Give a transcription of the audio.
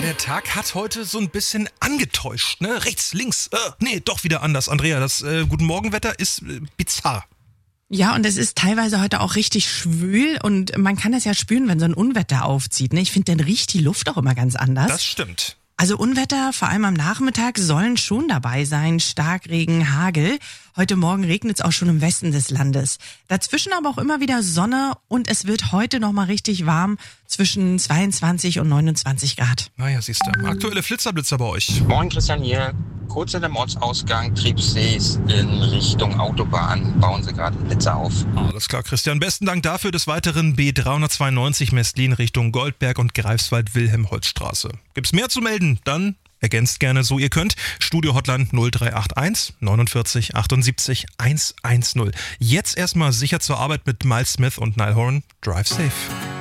der Tag hat heute so ein bisschen angetäuscht, ne? Rechts, links, doch wieder anders. Andrea, das Guten Morgen-Wetter ist bizarr. Ja, und es ist teilweise heute auch richtig schwül und man kann das ja spüren, wenn so ein Unwetter aufzieht. Ne? Ich finde, dann riecht die Luft auch immer ganz anders. Das stimmt. Also Unwetter, vor allem am Nachmittag, sollen schon dabei sein. Starkregen, Hagel. Heute Morgen regnet es auch schon im Westen des Landes. Dazwischen aber auch immer wieder Sonne und es wird heute nochmal richtig warm, zwischen 22 und 29 Grad. Naja, siehst du. Aktuelle Flitzerblitzer bei euch. Moin Christian hier. Kurz in dem Ortsausgang Triebsees in Richtung Autobahn bauen sie gerade Blitzer auf. Alles klar, Christian. Besten Dank dafür. Des Weiteren B392 Mestlin Richtung Goldberg und Greifswald-Wilhelm-Holtstraße. Gibt's mehr zu melden? Dann ergänzt gerne so ihr könnt. Studio-Hotline 0381 49 78 110. Jetzt erstmal sicher zur Arbeit mit Miles Smith und Niall Horan. Drive safe.